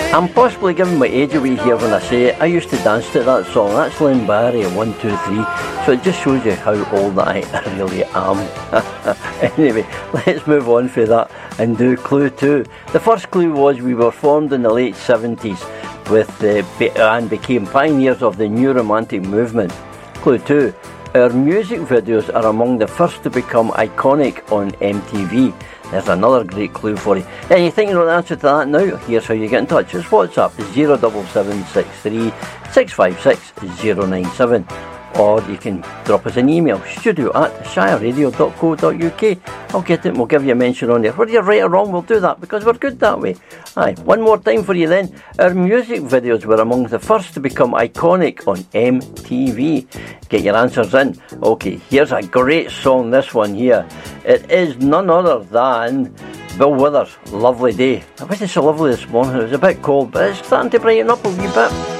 I'm possibly giving my age away here when I say it. I used to dance to that song. That's Len Barry and 1, 2, 3. So it just shows you how old I really am. Anyway, let's move on for that and do clue 2. The first clue was we were formed in the late 70s and became pioneers of the new romantic movement. Clue 2. Our music videos are among the first to become iconic on MTV. There's another great clue for you. And you think you know the answer to that now? Here's how you get in touch. It's WhatsApp 07763 656 097. Or you can drop us an email, studio@shireradio.co.uk. I'll get it and we'll give you a mention on there. Whether you're right or wrong, we'll do that because we're good that way. Aye, one more time for you then. Our music videos were among the first to become iconic on MTV. Get your answers in. Okay, here's a great song, this one here. It is none other than Bill Withers, Lovely Day. I wish it's so lovely this morning. It was a bit cold, but it's starting to brighten up a wee bit.